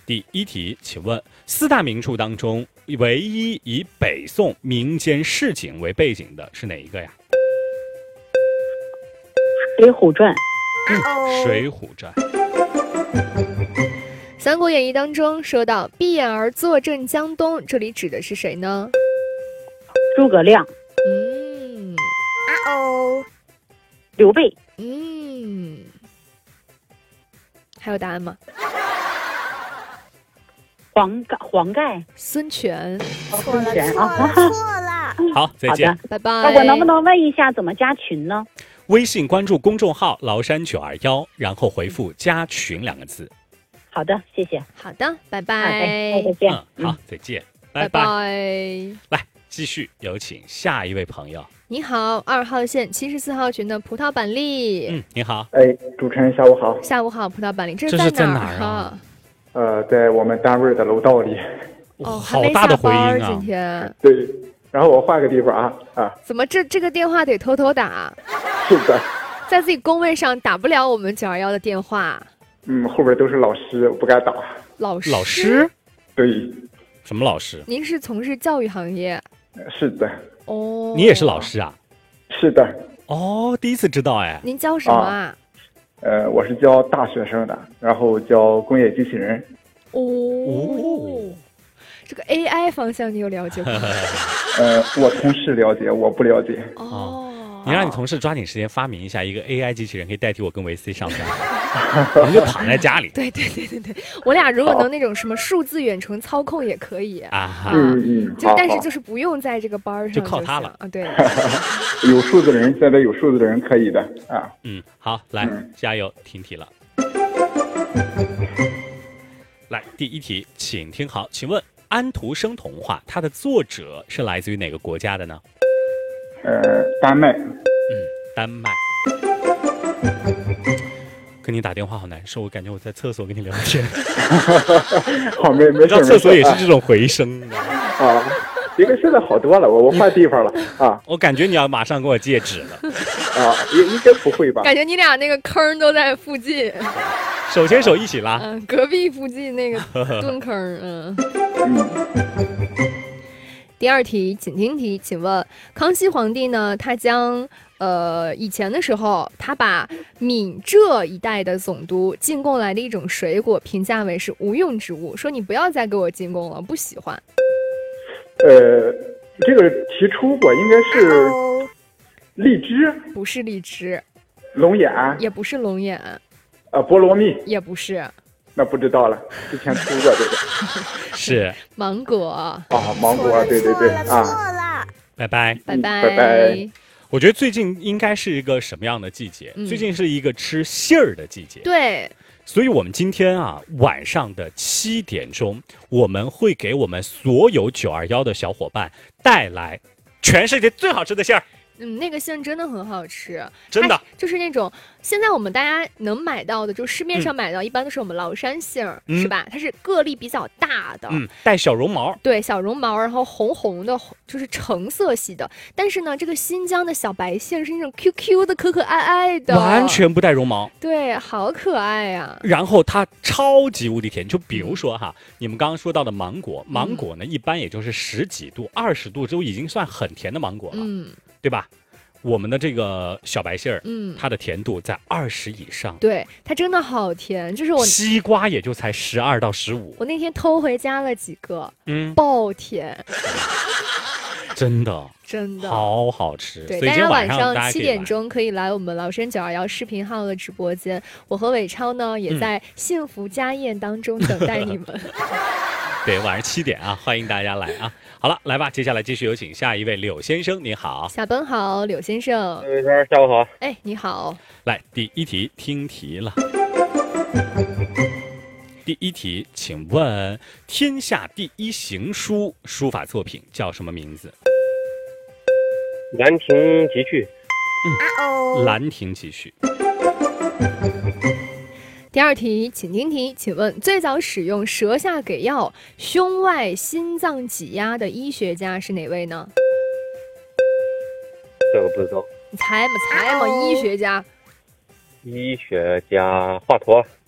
第一题，请问四大名著当中唯一以北宋民间市井为背景的是哪一个呀？ 水浒传。 水浒传。 三国演义当中说到闭眼而坐镇江东，这里指的是谁呢？ 诸葛亮。刘备。 还有答案吗？ 黄盖。 孙权。 错了。 好，再见。 好的， 拜拜。 那我能不能问一下怎么加群呢？ 微信关注公众号崂山921，然后回复加群2个字。 好的，谢谢。 好的，拜拜。 好的，再见。 好，再见。 拜拜。 拜。 来，继续有请下一位朋友。 你好，2号线74号群的葡萄板栗。 你好。 主持人下午好。 下午好，葡萄板栗，这是在哪儿啊？ 在我们单位的楼道里。 好大的回音啊！ 今天。 对，然后我换个地方啊。 怎么这个电话得偷偷打？ 是的。 在自己工位上打不了我们921的电话。 后边都是老师，我不敢打。 老师？ 对。 什么老师？ 您是从事教育行业？ 是的。 哦。 你也是老师啊？ 是的。 哦，第一次知道哎。 您教什么啊？ 我是教大学生的，然后教工业机器人。 这个 AI 方向你有了解吗？ 我同事了解，我不了解。 你让你同事抓紧时间发明一下一个 AI 机器人，可以代替我跟维 C 上班，我们就躺在家里。 对，我俩如果能那种什么数字远程操控也可以但是就是不用在这个班上， 就靠他了啊。对， 有数字的人，现在有数字的人可以的啊。 好，来加油，听题了。来，第一题，请听好，请问安徒生童话它的作者是来自于哪个国家的呢？ 丹麦。 丹麦。跟你打电话好难受，我感觉我在厕所跟你聊天。 好，没事。 知道厕所也是这种回声的啊。应该现在好多了，我换地方了啊。 我感觉你要马上给我戒指了。 应该不会吧？ 感觉你俩那个坑都在附近。 手牵手一起拉。 隔壁附近那个蹲坑。第二题，请听题，请问康熙皇帝呢？他将以前的时候，他把闽浙一带的总督进贡来的一种水果评价为是无用之物，说你不要再给我进贡了，不喜欢。 这个提出过，应该是荔枝。 不是荔枝。 龙眼。 也不是龙眼。 菠萝蜜。 也不是。 那不知道了，之前出过这个。 是芒果。 芒果，对啊。 拜拜。 拜拜。 我觉得最近应该是一个什么样的季节？最近是一个吃杏儿的季节。 对。 所以我们今天晚上的7点钟，我们会给我们所有921的小伙伴带来全世界最好吃的杏儿。 那个杏真的很好吃， 真的就是那种现在我们大家能买到的，就市面上买到，一般都是我们崂山杏，是吧？它是个粒比较大的， 带小绒毛， 对，小绒毛，然后红红的，就是橙色系的。但是呢，这个新疆的小白杏是那种 QQ 的、可可爱爱的， 完全不带绒毛， 对，好可爱呀。 然后它超级无敌甜，就比如说你们刚刚说到的芒果，芒果呢一般也就是10几度、20度就已经算很甜的芒果了，对吧？我们的这个小白杏儿，它的甜度在20以上， 对，它真的好甜，就是我西瓜也就才12到15。 我那天偷回家了几个，爆甜， 真的好好吃。 对， 所以大家晚上 7点钟可以来我们崂山921视频号的直播间，我和伟超呢也在幸福家宴当中等待你们。 对，晚上7点欢迎大家来啊！好了，来吧，接下来继续有请下一位柳先生，你好。 下班好，柳先生。 下午好。 你好。 来，第一题，听题了。第一题，请问天下第一行书书法作品叫什么名字？ 兰亭集序。 兰亭集序。 第二题，请听题，请问最早使用舌下给药、胸外心脏挤压的医学家是哪位呢？ 这个不知道。 你猜嘛，医学家。 医学家华佗。